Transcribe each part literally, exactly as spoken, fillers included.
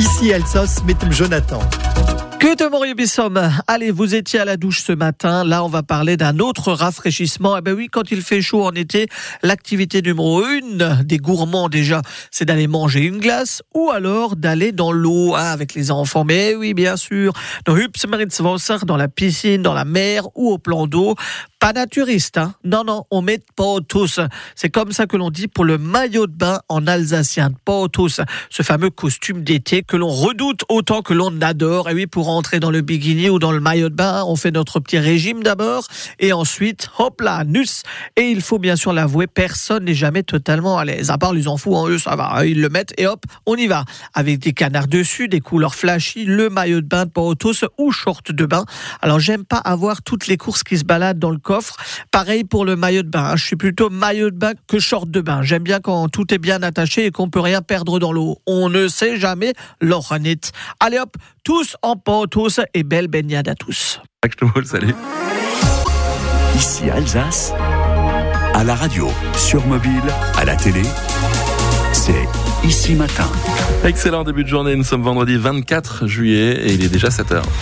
Ici Alsace mit dem Jonathan. Que de Maurice Bissom. Allez, vous étiez à la douche ce matin. Là, on va parler d'un autre rafraîchissement. Eh ben oui, quand il fait chaud en été, l'activité numéro une des gourmands déjà, c'est d'aller manger une glace ou alors d'aller dans l'eau hein, avec les enfants. Mais oui, bien sûr, dans Hübsmeritzwasser, dans la piscine, dans la mer ou au plan d'eau. Pas naturiste, hein. Non, non, on met pas tous. C'est comme ça que l'on dit pour le maillot de bain en alsacien. Pas tous. Ce fameux costume d'été que l'on redoute autant que l'on adore. Et oui, pour entrer dans le bikini ou dans le maillot de bain, on fait notre petit régime d'abord. Et ensuite, hop là, nus. Et il faut bien sûr l'avouer, personne n'est jamais totalement à l'aise. À part les enfants, en eux, ça va. Ils le mettent et hop, on y va. Avec des canards dessus, des couleurs flashy, le maillot de bain de pas tous ou short de bain. Alors, j'aime pas avoir toutes les courses qui se baladent dans le coffre. Pareil pour le maillot de bain. Je suis plutôt maillot de bain que short de bain. J'aime bien quand tout est bien attaché et qu'on peut rien perdre dans l'eau. On ne sait jamais, Laurent. Allez hop, tous en pot, tous et belle baignade à tous. Salut. Ici Alsace, à la radio, sur mobile, à la télé, c'est Ici Matin. Excellent début de journée, nous sommes vendredi vingt-quatre juillet et il est déjà sept heures.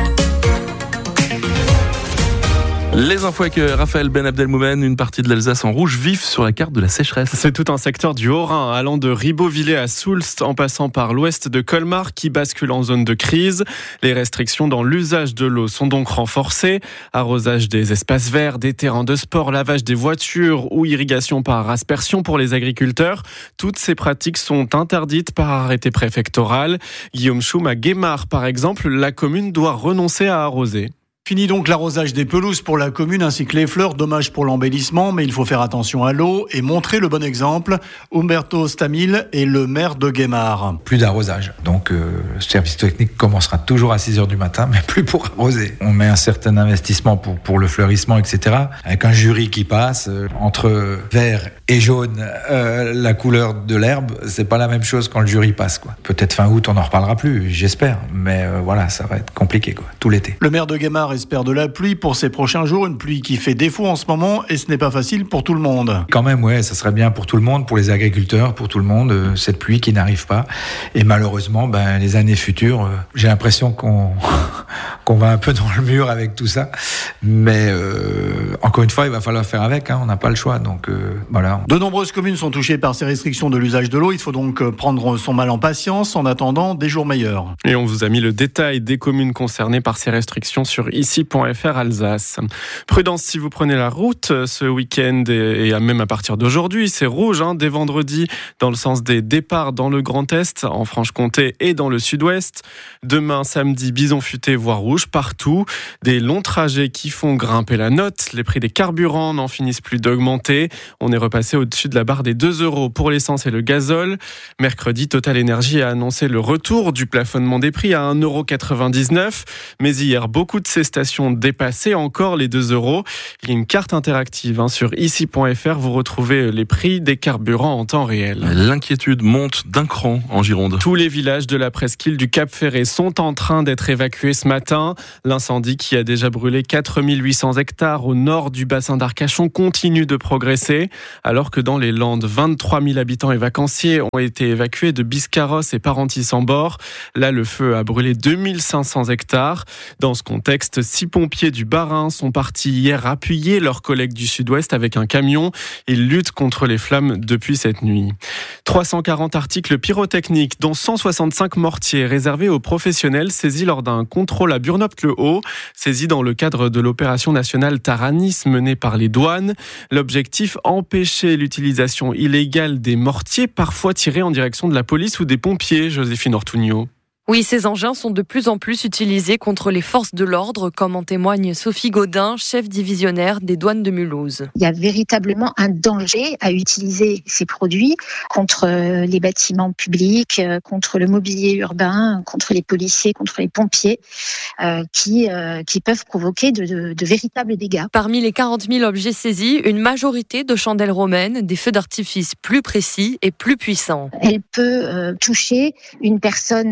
Les infos avec Raphaël Ben Abdelmoumen, une partie de l'Alsace en rouge vif sur la carte de la sécheresse. C'est tout un secteur du Haut-Rhin, allant de Ribeauvillé à Soulst, en passant par l'ouest de Colmar, qui bascule en zone de crise. Les restrictions dans l'usage de l'eau sont donc renforcées. Arrosage des espaces verts, des terrains de sport, lavage des voitures ou irrigation par aspersion pour les agriculteurs. Toutes ces pratiques sont interdites par arrêté préfectoral. Guillaume Schum, à Guémar, par exemple, la commune doit renoncer à arroser. Fini donc l'arrosage des pelouses pour la commune ainsi que les fleurs, dommage pour l'embellissement, mais il faut faire attention à l'eau et montrer le bon exemple. Umberto Stamil est le maire de Guémar. Plus d'arrosage, donc euh, le service technique commencera toujours à six heures du matin, mais plus pour arroser. On met un certain investissement pour, pour le fleurissement, et cetera. Avec un jury qui passe, euh, entre vert et jaune, euh, la couleur de l'herbe, c'est pas la même chose quand le jury passe, quoi. Peut-être fin août, on n'en reparlera plus, j'espère, mais euh, voilà, ça va être compliqué, quoi, tout l'été. Le maire de Guémar espère de la pluie pour ces prochains jours, une pluie qui fait défaut en ce moment et ce n'est pas facile pour tout le monde. Quand même, ouais, ça serait bien pour tout le monde, pour les agriculteurs, pour tout le monde, euh, cette pluie qui n'arrive pas. Et malheureusement, ben, les années futures, euh, j'ai l'impression qu'on, qu'on va un peu dans le mur avec tout ça. Mais euh, encore une fois, il va falloir faire avec, hein, on n'a pas le choix. Donc euh, voilà. De nombreuses communes sont touchées par ces restrictions de l'usage de l'eau. Il faut donc prendre son mal en patience en attendant des jours meilleurs. Et on vous a mis le détail des communes concernées par ces restrictions sur ici point f r Alsace. Prudence si vous prenez la route ce week-end et même à partir d'aujourd'hui, c'est rouge hein, dès vendredi dans le sens des départs dans le Grand Est, en Franche-Comté et dans le Sud-Ouest. Demain, samedi, bison futé, voire rouge partout. Des longs trajets qui font grimper la note. Les prix des carburants n'en finissent plus d'augmenter. On est repassé au-dessus de la barre des deux euros pour l'essence et le gazole. Mercredi, Total Energy a annoncé le retour du plafonnement des prix à un euro quatre-vingt-dix-neuf. Mais hier, beaucoup de ces stations dépassaient encore les deux euros. Il y a une carte interactive hein, sur ici point f r. Vous retrouvez les prix des carburants en temps réel. L'inquiétude monte d'un cran en Gironde. Tous les villages de la presqu'île du Cap-Ferré sont en train d'être évacués ce matin. L'incendie qui a déjà brûlé quatre mille huit cents hectares au nord du bassin d'Arcachon continue de progresser. Alors que dans les Landes, vingt-trois mille habitants et vacanciers ont été évacués de Biscarrosse et Parentis-en-Bord. Là, le feu a brûlé deux mille cinq cents hectares. Dans ce contexte, six pompiers du Bas-Rhin sont partis hier appuyer leurs collègues du Sud-Ouest avec un camion. Ils luttent contre les flammes depuis cette nuit. trois cent quarante articles pyrotechniques, dont cent soixante-cinq mortiers réservés aux professionnels saisis lors d'un contrôle à Burnopt-le-Haut, saisis dans le cadre de l'opération nationale Taranis menée par les douanes. L'objectif, empêcher l'utilisation illégale des mortiers, parfois tirés en direction de la police ou des pompiers. Joséphine Ortugno. Oui, ces engins sont de plus en plus utilisés contre les forces de l'ordre, comme en témoigne Sophie Gaudin, chef divisionnaire des douanes de Mulhouse. Il y a véritablement un danger à utiliser ces produits contre les bâtiments publics, contre le mobilier urbain, contre les policiers, contre les pompiers, euh, qui, euh, qui peuvent provoquer de, de, de véritables dégâts. Parmi les quarante mille objets saisis, une majorité de chandelles romaines, des feux d'artifice plus précis et plus puissants. Elle peut euh, toucher une personne euh,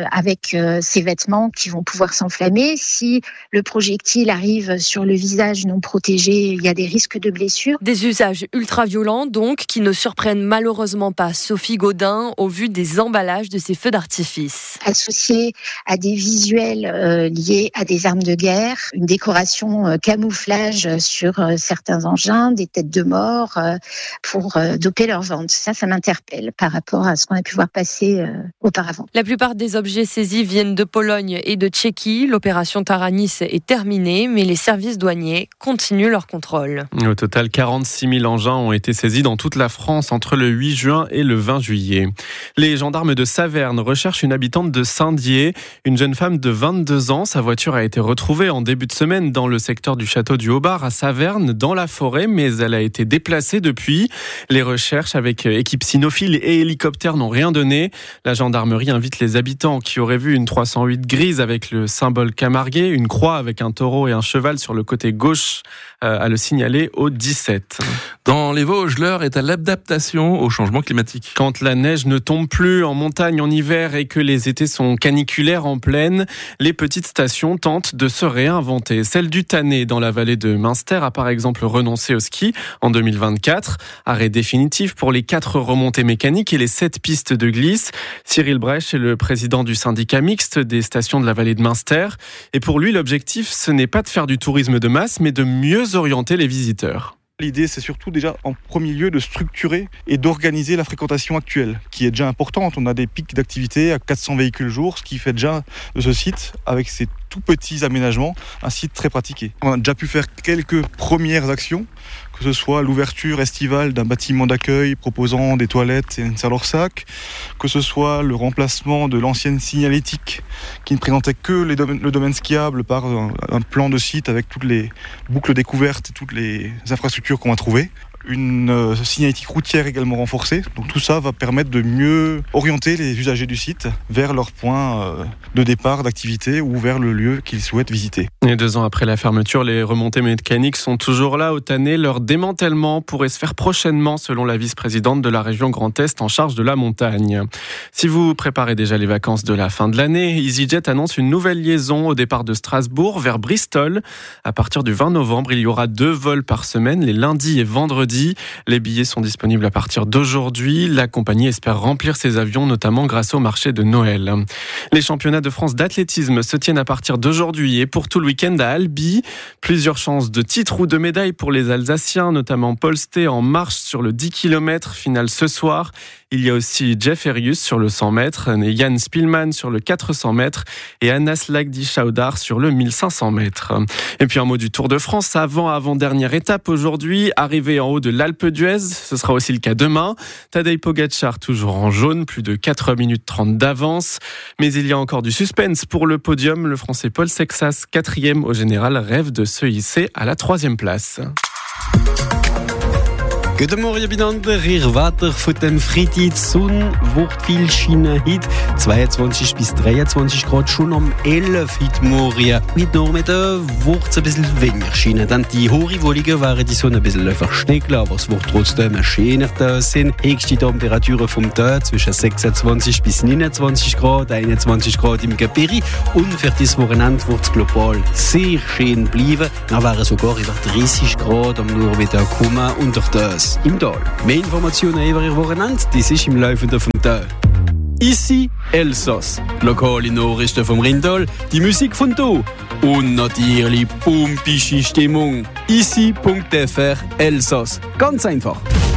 euh, avec euh, ces vêtements qui vont pouvoir s'enflammer. Si le projectile arrive sur le visage non protégé, il y a des risques de blessures. Des usages ultra-violents donc qui ne surprennent malheureusement pas Sophie Gaudin au vu des emballages de ces feux d'artifice. Associés à des visuels euh, liés à des armes de guerre, une décoration euh, camouflage sur euh, certains engins, des têtes de mort euh, pour euh, doper leurs ventes. Ça, ça m'interpelle par rapport à ce qu'on a pu voir passer euh, auparavant. La plupart des objets saisis viennent de Pologne et de Tchéquie. L'opération Taranis est terminée, mais les services douaniers continuent leur contrôle. Au total, quarante-six mille engins ont été saisis dans toute la France entre le huit juin et le vingt juillet. Les gendarmes de Saverne recherchent une habitante de Saint-Dié, une jeune femme de vingt-deux ans. Sa voiture a été retrouvée en début de semaine dans le secteur du château du Haut-Bar à Saverne, dans la forêt, mais elle a été déplacée depuis. Les recherches avec équipe cynophile et hélicoptère n'ont rien donné. La gendarmerie invite les habitants qui auraient vu une trois cent huit grise avec le symbole Camarguais, une croix avec un taureau et un cheval sur le côté gauche, euh, à le signaler au dix-sept. Dans les Vosges, l'heure est à l'adaptation au changement climatique. Quand la neige ne tombe plus en montagne en hiver et que les étés sont caniculaires en plaine, les petites stations tentent de se réinventer. Celle du Tannet dans la vallée de Münster a par exemple renoncé au ski en deux mille vingt-quatre. Arrêt définitif pour les quatre remontées mécaniques et les sept pistes de glisse. Cyril Brech est le président du syndicat mixte des stations de la vallée de Münster. Et pour lui, l'objectif, ce n'est pas de faire du tourisme de masse, mais de mieux orienter les visiteurs. L'idée, c'est surtout déjà en premier lieu de structurer et d'organiser la fréquentation actuelle, qui est déjà importante. On a des pics d'activité à quatre cents véhicules jour, ce qui fait déjà de ce site, avec ses tout petits aménagements, un site très pratiqué. On a déjà pu faire quelques premières actions, que ce soit l'ouverture estivale d'un bâtiment d'accueil proposant des toilettes et une salle hors sac, que ce soit le remplacement de l'ancienne signalétique qui ne présentait que les domaines, le domaine skiable par un, un plan de site avec toutes les boucles découvertes et toutes les infrastructures qu'on va trouver. Une euh, signalétique routière également renforcée. Donc tout ça va permettre de mieux orienter les usagers du site vers leur point euh, de départ d'activité ou vers le lieu qu'ils souhaitent visiter. Et deux ans après la fermeture, les remontées mécaniques sont toujours là au Tannet. Leur démantèlement pourrait se faire prochainement selon la vice-présidente de la région Grand Est en charge de la montagne. Si vous préparez déjà les vacances de la fin de l'année, EasyJet annonce une nouvelle liaison au départ de Strasbourg vers Bristol. À partir du vingt novembre, il y aura deux vols par semaine, les lundis et vendredis. Les billets sont disponibles à partir d'aujourd'hui. La compagnie espère remplir ses avions, notamment grâce au marché de Noël. Les championnats de France d'athlétisme se tiennent à partir d'aujourd'hui et pour tout le week-end à Albi. Plusieurs chances de titre ou de médaille pour les Alsaciens, notamment Paul Stee en marche sur le dix kilomètres, finale ce soir. Il y a aussi Jeff Erius sur le cent mètres, Jan Spillman sur le quatre cents mètres et Anas Lagdi-Chaudar sur le mille cinq cents mètres. Et puis un mot du Tour de France, avant-avant-dernière étape aujourd'hui, arrivé en haut de l'Alpe d'Huez, ce sera aussi le cas demain. Tadej Pogačar toujours en jaune, plus de quatre minutes trente d'avance. Mais il y a encore du suspense pour le podium. Le Français Paul Sexas, quatrième au général, rêve de se hisser à la troisième place. Guten Morgen miteinander, ihr Wetter von dem Freitag. Die Sonne wird viel scheinen heute. zweiundzwanzig bis dreiundzwanzig Grad schon am elf heute Morgen. Heute Nachmittag wird es ein bisschen weniger scheinen. Dann die hohen Wolken werden die Sonne ein bisschen verstecken, aber es wird trotzdem schöner da sein. Höchste Temperaturen vom Tag zwischen sechsundzwanzig bis neunundzwanzig Grad, einundzwanzig Grad im Gebirge. Und für dieses Wochenende wird es global sehr schön bleiben. Dann wären sogar über dreißig Grad am Nachmittag kommen und durch das im Tal. Mehr Informationen über Ihr Wochenende, das ist im Laufe vom Tag. Ici, Elsass. Lokale Nachrichten vom Rheintal, die Musik von hier. Und natürlich pumpische Stimmung. Ici punkt f r Elsass. Ganz einfach.